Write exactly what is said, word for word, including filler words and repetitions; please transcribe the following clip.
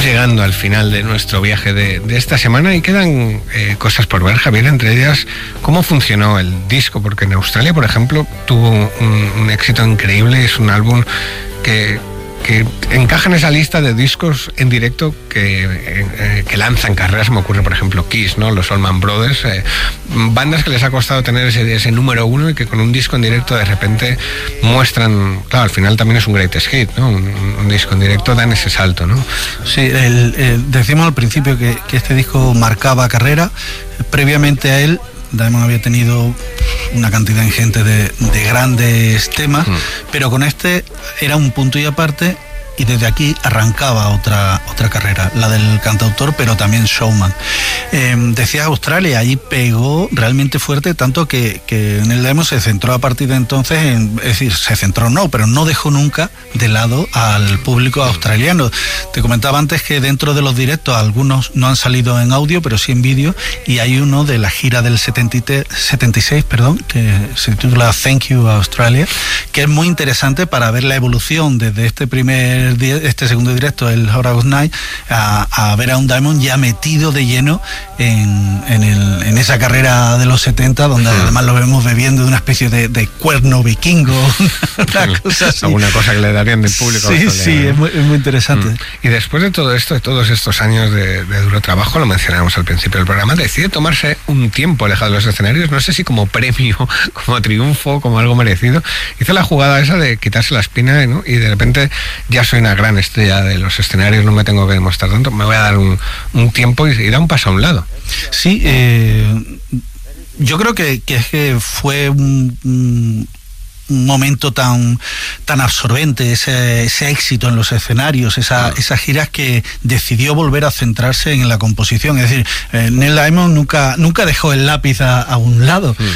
Estamos llegando al final de nuestro viaje de, de esta semana y quedan eh, cosas por ver, Javier, entre ellas cómo funcionó el disco, porque en Australia, por ejemplo, tuvo un, un éxito increíble. Es un álbum que, que encaja en esa lista de discos en directo que, eh, que lanzan carreras. Me ocurre, por ejemplo, Kiss, ¿no? Los Allman Brothers, eh, bandas que les ha costado tener ese, ese número uno y que con un disco en directo de repente muestran, claro, al final también es un greatest hit, ¿no? Un, un disco en directo dan ese salto, ¿no? Sí, el, el, decimos al principio que, que este disco marcaba carrera. Previamente a él, Diamond había tenido una cantidad ingente de, de grandes temas, mm. pero con este era un punto y aparte, y desde aquí arrancaba otra, otra carrera, la del cantautor, pero también showman. Eh, decía Australia, allí pegó realmente fuerte, tanto que, que en el demo se centró a partir de entonces, en, es decir, se centró no, pero no dejó nunca de lado al público australiano. Te comentaba antes que dentro de los directos algunos no han salido en audio, pero sí en vídeo, y hay uno de la gira del setenta y seis, perdón, que se titula Thank You Australia, que es muy interesante para ver la evolución desde este primer este segundo directo, el Hot August Night, a, a ver a un Diamond ya metido de lleno en, en, el, en esa carrera de los setenta, donde sí. además lo vemos bebiendo de una especie de, de cuerno vikingo, una cosa así. Alguna cosa que le darían del público. Sí, sí, ¿eh? es, muy, es muy interesante. Mm. Y después de todo esto, de todos estos años de, de duro trabajo, lo mencionamos al principio del programa, decide tomarse un tiempo alejado de los escenarios, no sé si como premio, como triunfo, como algo merecido. Hizo la jugada esa de quitarse la espina, ¿no? Y de repente ya soy una gran estrella de los escenarios, no me tengo que demostrar tanto, me voy a dar un, un tiempo y, y da un paso a un lado. Sí, eh, yo creo que, que, que fue un, un, un momento tan, tan absorbente, ese, ese éxito en los escenarios, esa, ah. esas giras, que decidió volver a centrarse en la composición. Es decir, eh, Neil Diamond nunca, nunca dejó el lápiz a, a un lado. Mm.